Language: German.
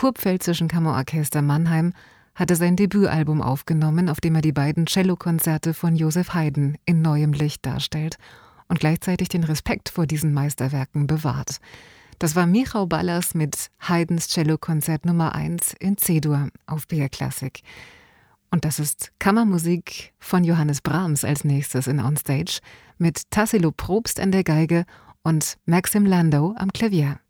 Kurpfälzischen Kammerorchester Mannheim hat er sein Debütalbum aufgenommen, auf dem er die beiden Cellokonzerte von Joseph Haydn in neuem Licht darstellt und gleichzeitig den Respekt vor diesen Meisterwerken bewahrt. Das war Michał Ballas mit Haydns Cellokonzert Nummer 1 in C-Dur auf BR Classic. Und das ist Kammermusik von Johannes Brahms als nächstes in On Stage mit Tassilo Probst an der Geige und Maxim Landau am Klavier.